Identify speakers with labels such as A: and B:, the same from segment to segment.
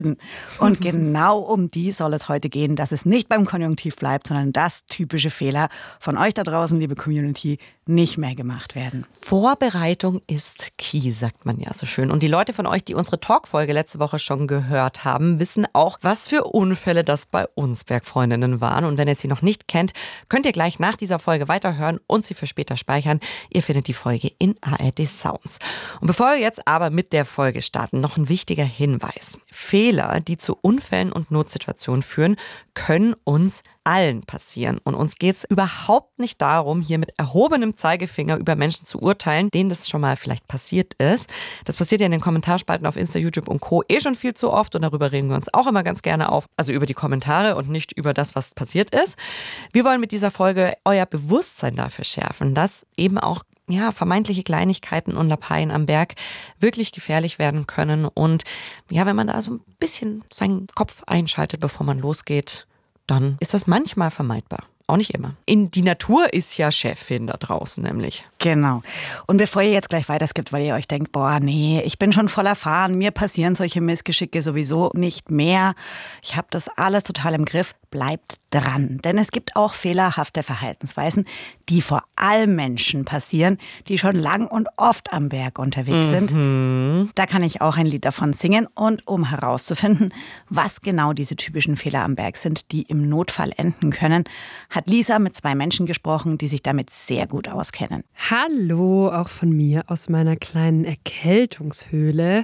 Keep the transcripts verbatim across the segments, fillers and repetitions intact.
A: Und genau um die soll es heute gehen, dass es nicht beim Konjunktiv bleibt, sondern dass typische Fehler von euch da draußen, liebe Community, nicht mehr gemacht werden.
B: Vorbereitung ist key, sagt man ja so schön. Und die Leute von euch, die unsere Talkfolge letzte Woche schon gehört haben, wissen auch, was für Unfälle das bei uns Bergfreundinnen waren. Und wenn ihr sie noch nicht kennt, könnt ihr gleich nach dieser Folge weiterhören und sie für später speichern. Ihr findet die Folge in A R D Sounds. Und bevor wir jetzt aber mit der Folge starten, noch ein wichtiger Hinweis. Fehler, die zu Unfällen und Notsituationen führen, können uns allen passieren. Und uns geht es überhaupt nicht darum, hier mit erhobenem Zeigefinger über Menschen zu urteilen, denen das schon mal vielleicht passiert ist. Das passiert ja in den Kommentarspalten auf Insta, YouTube und Co. eh schon viel zu oft und darüber reden wir uns auch immer ganz gerne auf. Also über die Kommentare und nicht über das, was passiert ist. Wir wollen mit dieser Folge euer Bewusstsein dafür schärfen, dass eben auch ja, vermeintliche Kleinigkeiten und Lappaien am Berg wirklich gefährlich werden können. Und ja, wenn man da so ein bisschen seinen Kopf einschaltet, bevor man losgeht, dann ist das manchmal vermeidbar. Auch nicht immer. In die Natur ist ja Chefin da draußen nämlich.
A: Genau. Und bevor ihr jetzt gleich weiterskippt, weil ihr euch denkt, boah, nee, ich bin schon voll erfahren, mir passieren solche Missgeschicke sowieso nicht mehr. Ich habe das alles total im Griff. Bleibt dran. Denn es gibt auch fehlerhafte Verhaltensweisen, die vor allem Menschen passieren, die schon lang und oft am Berg unterwegs
B: Mhm.
A: sind. Da kann ich auch ein Lied davon singen. Und um herauszufinden, was genau diese typischen Fehler am Berg sind, die im Notfall enden können, hat Lisa mit zwei Menschen gesprochen, die sich damit sehr gut auskennen.
C: Hallo, auch von mir aus meiner kleinen Erkältungshöhle.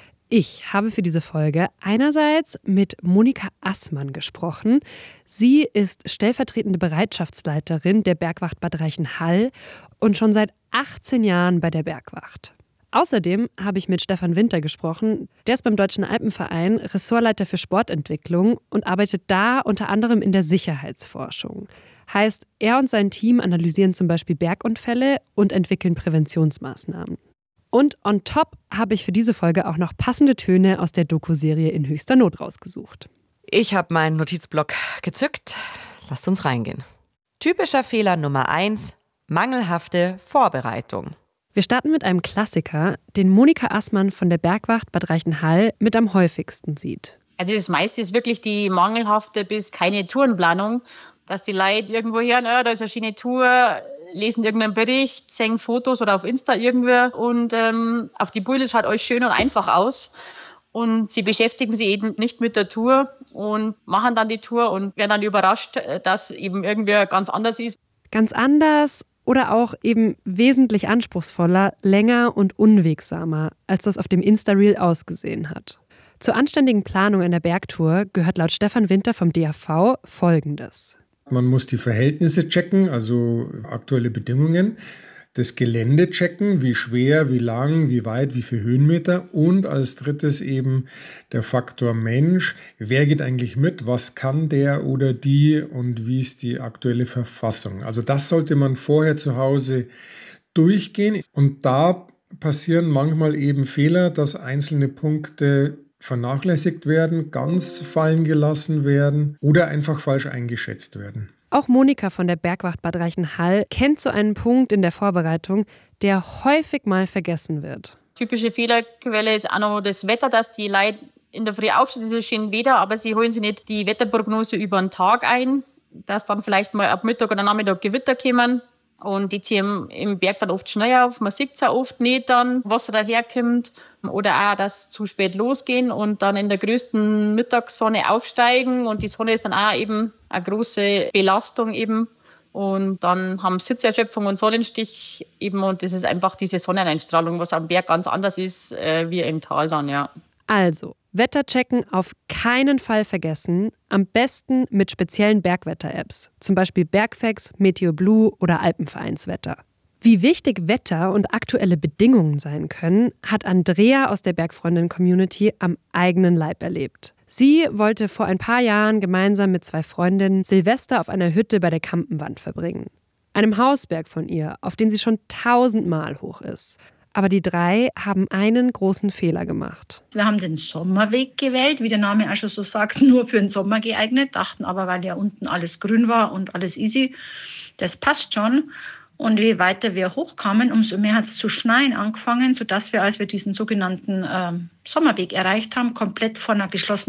C: Ich habe für diese Folge einerseits mit Monika Assmann gesprochen. Sie ist stellvertretende Bereitschaftsleiterin der Bergwacht Bad Reichenhall und schon seit achtzehn Jahren bei der Bergwacht. Außerdem habe ich mit Stefan Winter gesprochen. Der ist beim Deutschen Alpenverein Ressortleiter für Sportentwicklung und arbeitet da unter anderem in der Sicherheitsforschung. Heißt, er und sein Team analysieren zum Beispiel Bergunfälle und entwickeln Präventionsmaßnahmen. Und on top habe ich für diese Folge auch noch passende Töne aus der Doku-Serie In höchster Not rausgesucht.
B: Ich habe meinen Notizblock gezückt. Lasst uns reingehen. Typischer Fehler Nummer eins: mangelhafte Vorbereitung.
C: Wir starten mit einem Klassiker, den Monika Assmann von der Bergwacht Bad Reichenhall mit am häufigsten sieht.
D: Also das meiste ist wirklich die mangelhafte bis keine Tourenplanung, dass die Leute irgendwo hören, oh, da ist eine schöne Tour, lesen irgendeinen Bericht, sehen Fotos oder auf Insta irgendwer und ähm, auf die Bilder schaut alles schön und einfach aus. Und sie beschäftigen sich eben nicht mit der Tour und machen dann die Tour und werden dann überrascht, dass eben irgendwie ganz anders ist.
C: Ganz anders oder auch eben wesentlich anspruchsvoller, länger und unwegsamer, als das auf dem Insta-Reel ausgesehen hat. Zur anständigen Planung einer Bergtour gehört laut Stefan Winter vom D A V Folgendes.
E: Man muss die Verhältnisse checken, also aktuelle Bedingungen, das Gelände checken, wie schwer, wie lang, wie weit, wie viele Höhenmeter und als drittes eben der Faktor Mensch. Wer geht eigentlich mit? Was kann der oder die und wie ist die aktuelle Verfassung? Also das sollte man vorher zu Hause durchgehen und da passieren manchmal eben Fehler, dass einzelne Punkte vernachlässigt werden, ganz fallen gelassen werden oder einfach falsch eingeschätzt werden.
C: Auch Monika von der Bergwacht Bad Reichenhall kennt so einen Punkt in der Vorbereitung, der häufig mal vergessen wird.
D: Typische Fehlerquelle ist auch noch das Wetter, dass die Leute in der Früh aufstehen, es ist schön Wetter, aber sie holen sich nicht die Wetterprognose über den Tag ein, dass dann vielleicht mal ab Mittag oder Nachmittag Gewitter kommen. Und die ziehen im Berg dann oft Schnee auf. Man sieht es ja oft nicht dann, was daherkommt. Oder auch, dass zu spät losgehen und dann in der größten Mittagssonne aufsteigen. Und die Sonne ist dann auch eben eine große Belastung eben. Und dann haben Sitzerschöpfung und Sonnenstich eben. Und das ist einfach diese Sonneneinstrahlung, was am Berg ganz anders ist äh, wie im Tal dann, ja.
C: Also, Wetterchecken auf keinen Fall vergessen. Am besten mit speziellen Bergwetter-Apps. Zum Beispiel Bergfacts, Meteoblue oder Alpenvereinswetter. Wie wichtig Wetter und aktuelle Bedingungen sein können, hat Andrea aus der Bergfreundin-Community am eigenen Leib erlebt. Sie wollte vor ein paar Jahren gemeinsam mit zwei Freundinnen Silvester auf einer Hütte bei der Kampenwand verbringen. Einem Hausberg von ihr, auf den sie schon tausendmal hoch ist. Aber die drei haben einen großen Fehler gemacht.
F: Wir haben den Sommerweg gewählt, wie der Name auch schon so sagt, nur für den Sommer geeignet. Dachten aber, weil ja unten alles grün war und alles easy, das passt schon. Und je weiter wir hochkamen, umso mehr hat es zu schneien angefangen, sodass wir, als wir diesen sogenannten äh, Sommerweg erreicht haben, komplett vor einer geschlossenen